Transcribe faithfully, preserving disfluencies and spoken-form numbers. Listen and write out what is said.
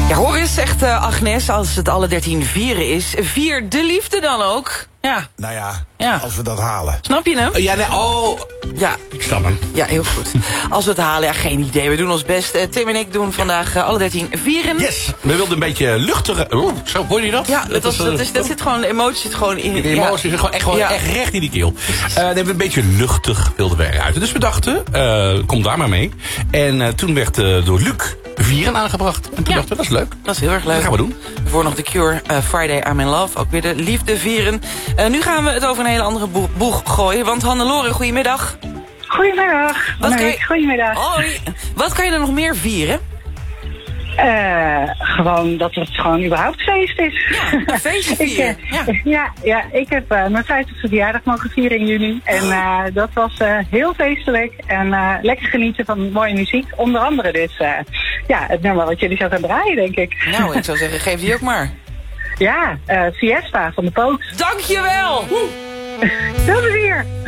Ja, hoor eens, zegt uh, Agnes, als het alle dertien vieren is, vier de liefde dan ook. Ja. Nou ja, ja, als we dat halen. Snap je hem? Uh, ja, nee, oh. Ja. Ik snap hem. Ja, heel goed. Als we het halen, ja, geen idee. We doen ons best. Uh, Tim en ik doen vandaag uh, alle dertien vieren. Yes. We wilden een beetje luchtiger. Oeh, zo, hoor je dat? Ja, dat, was, dat, is, dat zit gewoon, de emotie zit gewoon in. De emotie ja. zit gewoon, echt, gewoon ja. echt recht in die keel. Uh, dan hebben we een beetje luchtig wilden we eruit. Dus we dachten, uh, kom daar maar mee. En uh, toen werd uh, door Luc vieren aangebracht. En toen ja. dachten we, dat is leuk. Dat is heel erg leuk. Dat gaan we doen. Voor nog The Cure, uh, Friday I'm in Love. Ook weer de liefde vieren. Uh, nu gaan we het over een hele andere boeg, boeg gooien. Want Hannelore, goedemiddag. Goedemiddag. Wat nee, je... Goedemiddag. Hoi. Wat kan je er nog meer vieren? Uh, gewoon dat het gewoon überhaupt feest is. Ja, een feestje vieren. ik, uh, ja. Ja, ja, ik heb uh, mijn vijftigste verjaardag mogen vieren in juni. En uh, dat was uh, heel feestelijk. En uh, lekker genieten van mooie muziek. Onder andere dus uh, ja, het nummer wat jullie zo gaan draaien, denk ik. Nou, ik zou zeggen, geef die ook maar. Ja, uh, Fiesta van de Poot. Dankjewel! Veel plezier!